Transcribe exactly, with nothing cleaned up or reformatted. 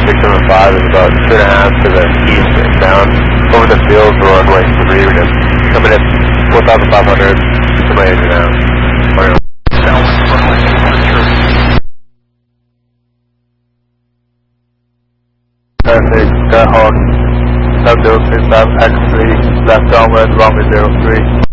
six seven five is about two and a half to the east and down. Over the field, we're on runway three, we're just coming in four thousand five hundred, somebody in now. Perfect, Skyhawk, Sub zero six five X three, left downwind, runway zero three.